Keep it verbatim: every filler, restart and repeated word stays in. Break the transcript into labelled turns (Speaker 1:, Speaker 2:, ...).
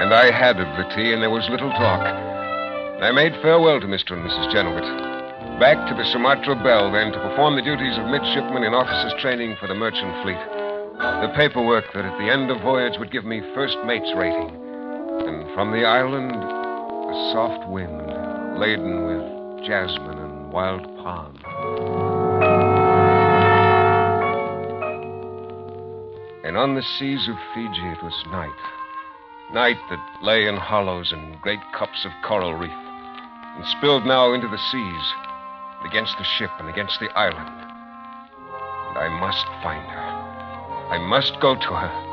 Speaker 1: And I had of the tea, and there was little talk. I made farewell to Mister and Missus Genovit. Back to the Sumatra Belle, then, to perform the duties of midshipman in officers' training for the merchant fleet. The paperwork that at the end of voyage would give me first mate's rating. And from the island, a soft wind laden with jasmine and wild palm. And on the seas of Fiji it was night. Night that lay in hollows and great cups of coral reef, and spilled now into the seas, against the ship and against the island. And I must find her. I must go to her.